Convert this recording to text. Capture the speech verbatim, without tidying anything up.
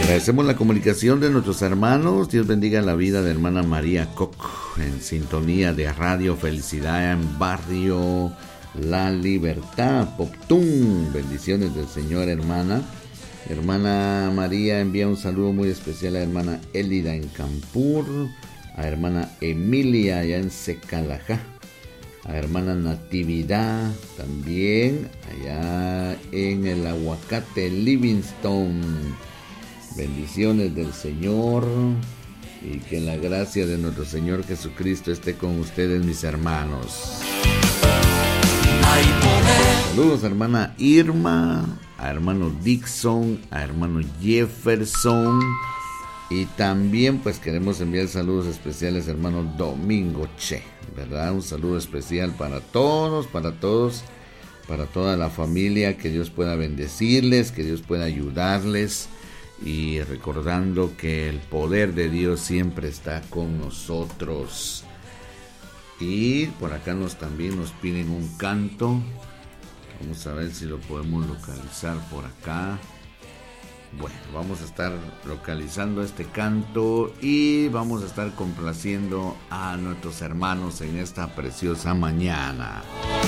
Agradecemos la comunicación de nuestros hermanos. Dios bendiga la vida de hermana María Koch en sintonía de Radio Felicidad en Barrio La Libertad, Poptún. Bendiciones del Señor, hermana. Hermana María envía un saludo muy especial a hermana Elida en Campur, a hermana Emilia allá en Secalajá, a hermana Natividad también allá en el Aguacate Livingston. Bendiciones del Señor y que la gracia de nuestro Señor Jesucristo esté con ustedes, mis hermanos. Saludos a hermana Irma, a hermano Dixon, a hermano Jefferson, y también pues queremos enviar saludos especiales a hermano Domingo Che, ¿verdad? Un saludo especial para todos, para todos, para toda la familia, que Dios pueda bendecirles, que Dios pueda ayudarles, y recordando que el poder de Dios siempre está con nosotros. Y por acá nos también nos piden un canto. Vamos a ver si lo podemos localizar por acá. Bueno, vamos a estar localizando este canto y vamos a estar complaciendo a nuestros hermanos en esta preciosa mañana.